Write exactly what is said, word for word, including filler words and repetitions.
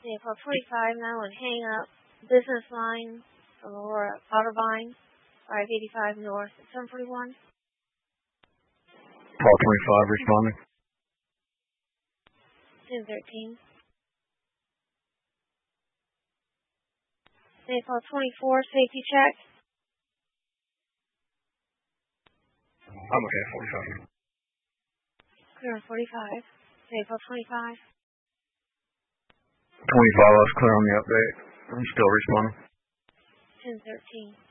April twenty-five, nine one hang up. Business line from Aurora Ottervine, five eighty-five North, seven forty-one. Call twenty-five responding. ten thirteen. April twenty-four, safety check. I'm okay, forty-five. Clear on forty-five. April twenty-five. twenty-five, I was clear on the update. I'm still responding. ten thirteen.